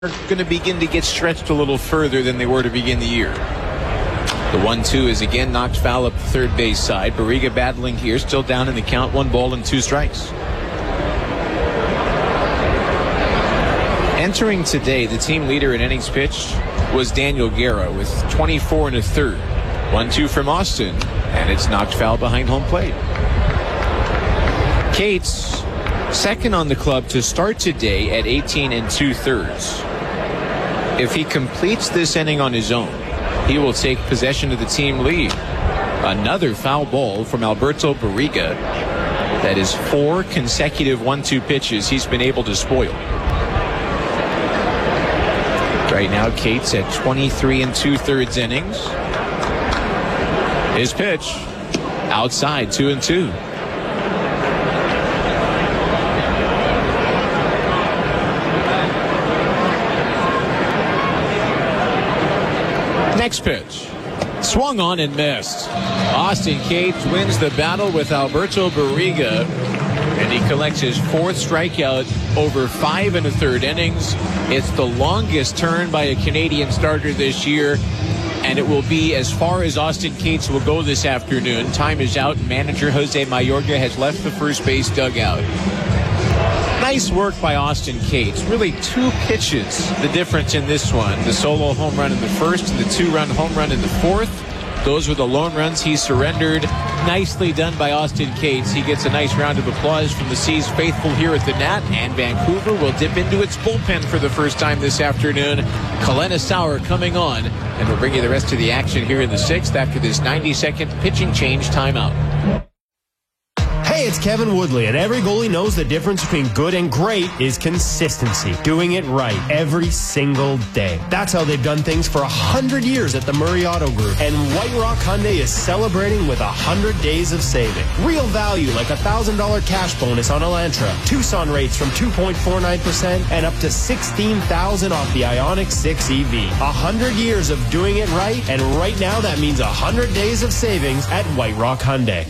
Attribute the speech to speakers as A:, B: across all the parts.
A: are going to begin to get stretched a little further than they were to begin the year. The 1-2 is again knocked foul up the third base side. Barriga battling here, still down in the count, 1 ball and 2 strikes. Entering today, the team leader in innings pitched was Daniel Guerra with 24 1/3. 1-2 from Austin, and it's knocked foul behind home plate. Cates, second on the club to start today at 18 2/3. If he completes this inning on his own, he will take possession of the team lead. Another foul ball from Alberto Barriga. That is 4 consecutive 1-2 pitches he's been able to spoil. Right now, Cates at 23 2/3 innings. His pitch outside, 2-2. Next pitch. Swung on and missed. Austin Cates wins the battle with Alberto Barriga, and he collects his 4th strikeout over 5 1/3 innings. It's the longest turn by a Canadian starter this year, and it will be as far as Austin Cates will go this afternoon. Time is out, and manager Jose Mayorga has left the first base dugout. Nice work by Austin Cates. Really 2 pitches, the difference in this one. The solo home run in the first and the 2-run home run in the fourth. Those were the lone runs he surrendered. Nicely done by Austin Cates. He gets a nice round of applause from the Seas faithful here at the Nat, and Vancouver will dip into its bullpen for the first time this afternoon. Kalena Sauer coming on, and we'll bring you the rest of the action here in the 6th after this 90-second pitching change timeout.
B: Hey, it's Kevin Woodley, and every goalie knows the difference between good and great is consistency. Doing it right every single day. That's how they've done things for 100 years at the Murray Auto Group. And White Rock Hyundai is celebrating with 100 days of saving. Real value like $1,000 cash bonus on Elantra. Tucson rates from 2.49% and up to $16,000 off the Ioniq 6 EV. 100 years of doing it right, and right now that means 100 days of savings at White Rock Hyundai.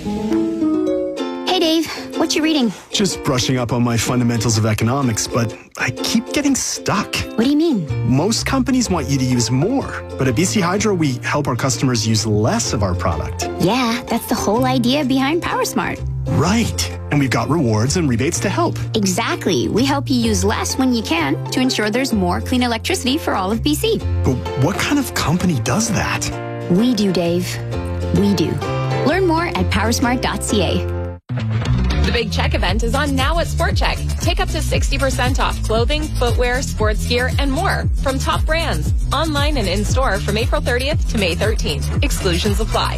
C: Hey Dave, what you reading?
D: Just brushing up on my fundamentals of economics, but I keep getting stuck.
C: What do you mean?
D: Most companies want you to use more, but at BC Hydro, we help our customers use less of our product.
C: Yeah, that's the whole idea behind PowerSmart.
D: Right. And we've got rewards and rebates to help.
C: Exactly. We help you use less when you can to ensure there's more clean electricity for all of BC.
D: But what kind of company does that?
C: We do, Dave. We do. Learn more at powersmart.ca.
E: The Big Check event is on now at Sport Check. Take up to 60% off clothing, footwear, sports gear, and more from top brands. Online and in-store from April 30th to May 13th. Exclusions apply.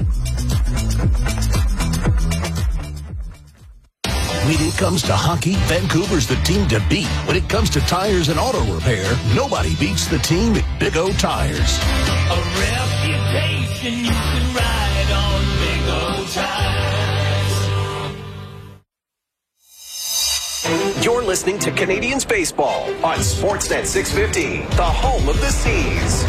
F: When it comes to hockey, Vancouver's the team to beat. When it comes to tires and auto repair, nobody beats the team at Big O Tires.
G: A reputation you can ride on Big O Tires.
H: You're listening to Canadians Baseball on Sportsnet 650, the home of the Seas.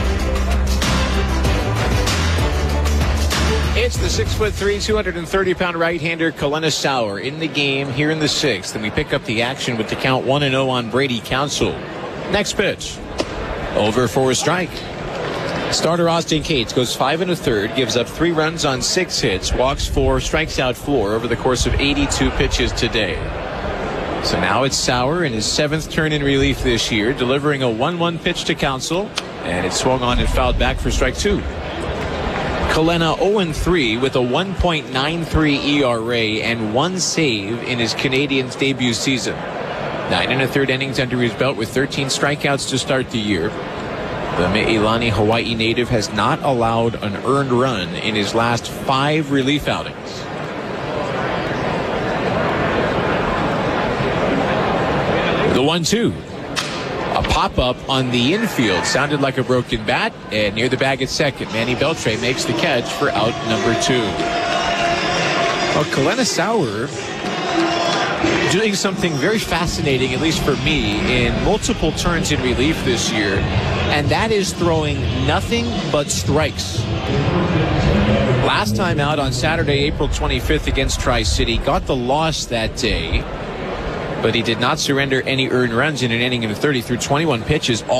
A: It's the 6'3", 230-pound right-hander Kalena Sauer in the game here in the 6th, and we pick up the action with the count 1-0 on Brady Council. Next pitch, over for a strike. Starter Austin Cates goes 5 1/3, gives up 3 runs on 6 hits, walks 4, strikes out 4 over the course of 82 pitches today. So now it's Sauer in his 7th turn in relief this year, delivering a 1-1 pitch to Council, and it swung on and fouled back for strike 2. Kalena 0-3 with a 1.93 ERA and 1 save in his Canadiens debut season. 9 1/3 innings under his belt with 13 strikeouts to start the year. The Meilani Hawaii native has not allowed an earned run in his last 5 relief outings. The 1-2. A pop-up on the infield. Sounded like a broken bat. And near the bag at second, Manny Beltre makes the catch for out number 2. Well, Kalena Sauer doing something very fascinating, at least for me, in multiple turns in relief this year. And that is throwing nothing but strikes. Last time out on Saturday, April 25th against Tri-City. Got the loss that day. but he did not surrender any earned runs in an inning in the 30 through 21 pitches.